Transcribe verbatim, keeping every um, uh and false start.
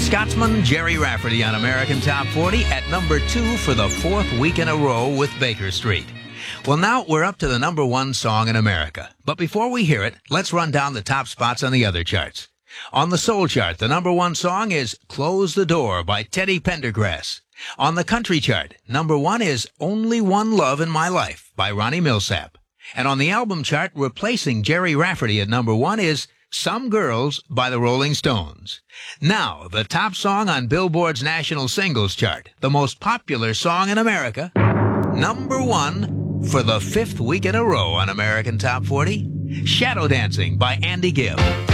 Scotsman Jerry Rafferty on American Top forty at number two for the fourth week in a row with Baker Street. Well, now we're up to the number one song in America. But before we hear it, let's run down the top spots on the other charts. On the soul chart, the number one song is Close the Door by Teddy Pendergrass. On the country chart, number one is Only One Love in My Life by Ronnie Millsap. And on the album chart, replacing Jerry Rafferty at number one is Some Girls by the Rolling Stones. Now, the top song on Billboard's National Singles Chart, the most popular song in America, number one for the fifth week in a row on American Top forty, Shadow Dancing by Andy Gibb.